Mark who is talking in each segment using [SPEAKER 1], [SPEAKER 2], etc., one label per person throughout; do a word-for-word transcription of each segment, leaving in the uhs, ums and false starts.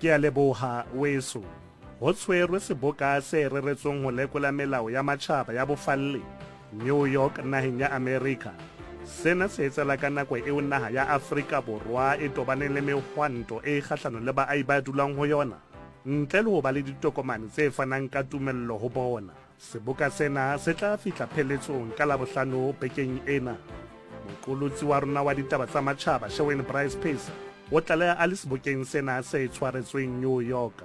[SPEAKER 1] ke a leboha weso ho tshwerwe seboka se reretsweng ho lekola melao ya matjhaba ya bofalle New York naheng ya America. Sena se etsela ka nako eo naha ya Afrika Borwa e tobaneng le mehwanto e kgahlano le baahi ba dulang ho yona ntle le ho ba le ditokomane tse fanang ka tumello ho bona. Seboka sena se tla fihla pheletsong ka Labohlano bekeng ena. Moqolotsi wa rona wa ditaba tsa matjhaba Sherwin Bryce Pace o tlaleha a le sebokeng sena se tshwaretsweng New York.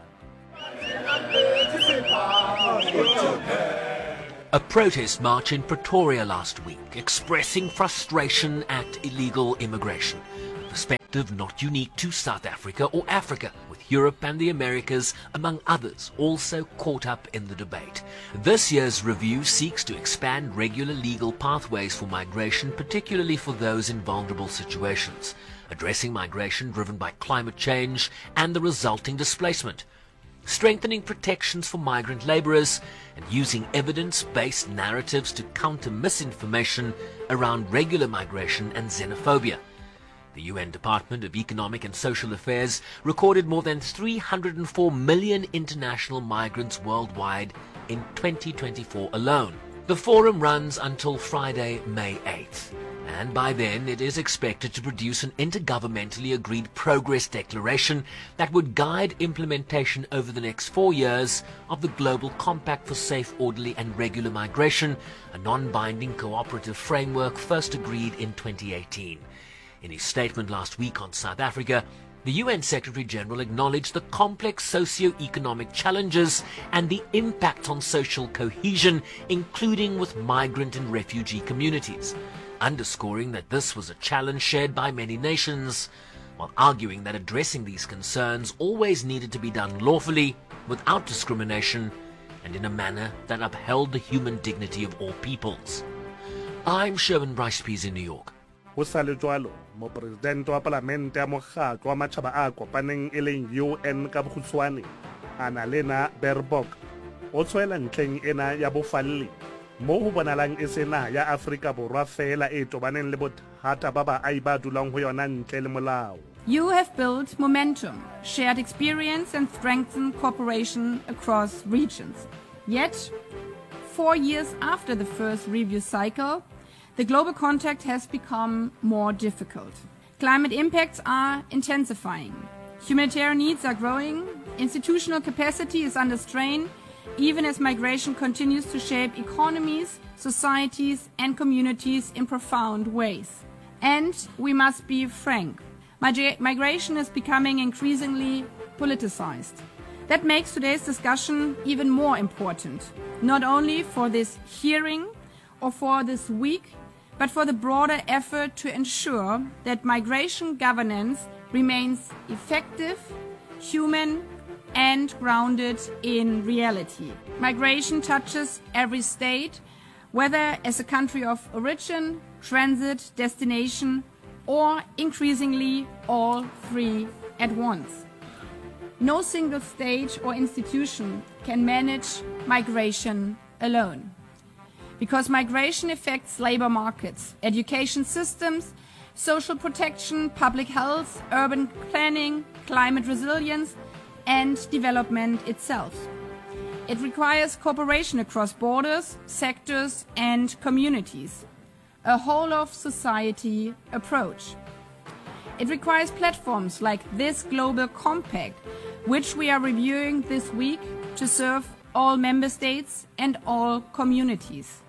[SPEAKER 2] A protest march in Pretoria last week expressing frustration at illegal immigration, a perspective not unique to South Africa or Africa, with Europe and the Americas, among others, also caught up in the debate. This year's review seeks to expand regular legal pathways for migration, particularly for those in vulnerable situations, addressing migration driven by climate change and the resulting displacement, strengthening protections for migrant labourers, and using evidence-based narratives to counter misinformation around regular migration and xenophobia. The U N Department of Economic and Social Affairs recorded more than three hundred four million international migrants worldwide in twenty twenty-four alone. The forum runs until Friday, May eighth. And by then it is expected to produce an intergovernmentally agreed progress declaration that would guide implementation over the next four years of the Global Compact for Safe, Orderly and Regular Migration, a non-binding cooperative framework first agreed in twenty eighteen. In his statement last week on South Africa, the U N Secretary-General acknowledged the complex socio-economic challenges and the impact on social cohesion, including with migrant and refugee communities, underscoring that this was a challenge shared by many nations, while arguing that addressing these concerns always needed to be done lawfully, without discrimination, and in a manner that upheld the human dignity of all peoples. I'm Sherwin Bryce Pease in New York.
[SPEAKER 1] Ho sa le jwalo, Mopresidente wa Palamente ya Mokgatlo wa Matjhaba a kopaneng e leng U N ka bokgutshwane, Annalena Baerbock, o tshwela ntlheng ena ya bofalle mo ho bonalang e se naha ya Afrika Borwa fela e tobaneng le bothata ba baahi ba dulang ho yona ntle le molao.
[SPEAKER 3] You have built momentum, shared experience and strengthened cooperation across regions. Yet, four years after the first review cycle, the global contact has become more difficult. Climate impacts are intensifying. Humanitarian needs are growing. Institutional capacity is under strain, even as migration continues to shape economies, societies and communities in profound ways. And we must be frank, migration is becoming increasingly politicized. That makes today's discussion even more important, not only for this hearing or for this week, but for the broader effort to ensure that migration governance remains effective, human, and grounded in reality. Migration touches every state, whether as a country of origin, transit, destination, or increasingly all three at once. No single state or institution can manage migration alone, because migration affects labor markets, education systems, social protection, public health, urban planning, climate resilience, and development itself. It requires cooperation across borders, sectors, and communities, a whole-of-society approach. It requires platforms like this Global Compact, which we are reviewing this week, to serve all member states and all communities.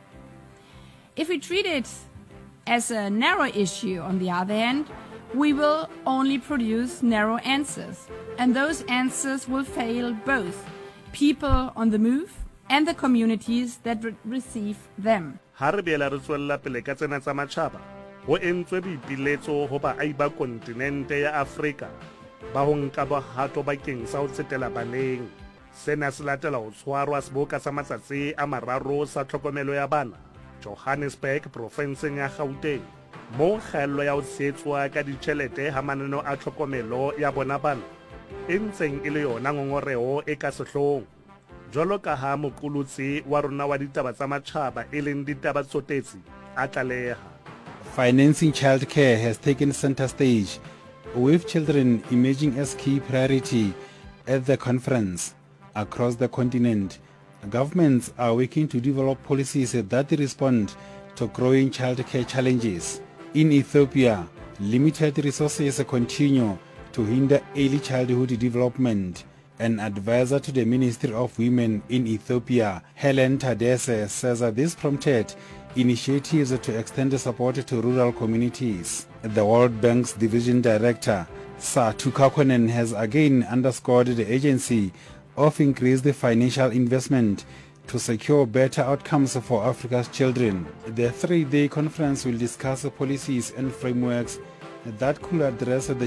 [SPEAKER 3] If we treat it as a narrow issue, on the other hand, we will only produce narrow answers, and those answers will fail both people on the move and the communities that re receive them.
[SPEAKER 1] Ha re biela re tswella pele ka tsena tsa matjhaba, ho entswe boipiletso ho baahi ba kontinente ya Afrika ba ho nka bohato bakeng sa ho tsetela baneng. Sena se latela ho tshwarwa seboka sa matsatsi a mararo sa tlhokomelo ya bana Johannesburg, provinseng ya Gauteng, mo kgaello ya ho tshetswa ka ditjhelete ha mananeo a tlhokomelo ya bona bana e ntseng e le yona ngongoreo e ka sehloohong. Jwalo ka ha moqolotsi wa rona wa ditaba tsa matjhaba e leng ditaba tsotetsi a tlaleha.
[SPEAKER 4] Financing childcare has taken center stage, with children emerging as key priority At the conference, across the continent, governments are working to develop policies that respond to growing childcare challenges. In Ethiopia, limited resources continue to hinder early childhood development. An advisor to the Ministry of Women in Ethiopia, Helen Tadesse, says that this prompted initiatives to extend support to rural communities. The World Bank's Division Director, Sa Tukakonen, has again underscored the agency of increased financial investment to secure better outcomes for Africa's children. The three-day conference will discuss policies and frameworks that could address the